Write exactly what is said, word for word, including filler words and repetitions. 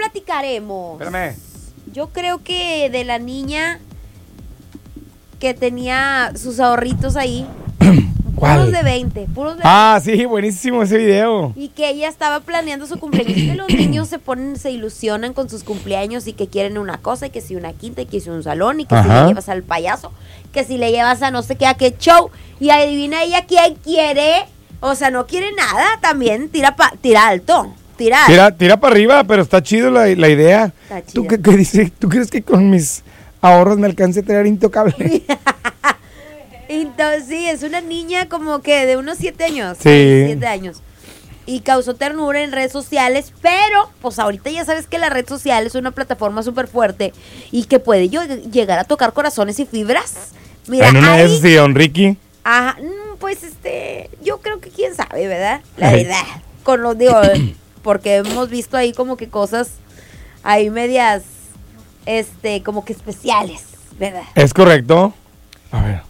platicaremos. Espérame. Yo creo que de la niña que tenía sus ahorritos ahí. ¿Cuál? Puros de veinte, puros de Ah, sí, buenísimo ese video. Y que ella estaba planeando su cumpleaños. Que los niños se ponen, se ilusionan con sus cumpleaños y que quieren una cosa, y que si una quinta, y que si un salón, y que Ajá. si le llevas al payaso, que si le llevas a no sé qué, a qué show. Y adivina ella quién quiere. O sea, no quiere nada, también tira pa, tira alto. Tira alto. Tira, tira para arriba, pero está chido la, la idea. Está ¿Tú chida. qué, qué dices? ¿Tú crees que con mis ahorros me alcance a traer intocable? Entonces, sí, es una niña como que de unos siete años. Sí. Siete años. Y causó ternura en redes sociales, pero pues ahorita ya sabes que la red social es una plataforma súper fuerte y que puede yo- llegar a tocar corazones y fibras. Mira, en una de ahí- esas sí, don Ricky. Ajá, mm, pues este, yo creo que quién sabe, ¿verdad? La Ay. verdad. Con los digo, porque hemos visto ahí como que cosas ahí medias, este, como que especiales, ¿verdad? ¿Es correcto? A ver.